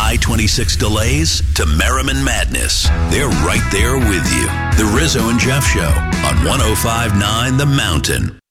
I-26 delays to Merriman madness, they're right there with you. The Rizzo and Jeff Show on 105.9 The Mountain.